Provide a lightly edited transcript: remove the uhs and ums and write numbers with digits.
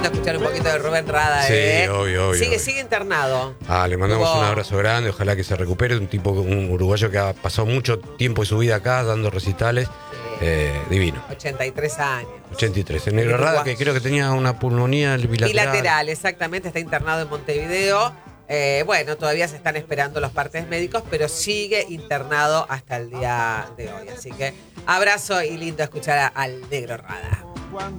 Escuchar un poquito de Rubén Rada, Sí, obvio. Sigue internado. Le mandamos un abrazo grande, ojalá que se recupere. Un uruguayo que ha pasado mucho tiempo de su vida acá dando recitales. Divino. 83 años. 83. El Negro Rada, que creo que tenía una pulmonía bilateral. Bilateral, exactamente, está internado en Montevideo. Bueno, todavía se están esperando los partes médicos, pero sigue internado hasta el día de hoy. Así que abrazo y lindo escuchar al Negro Rada.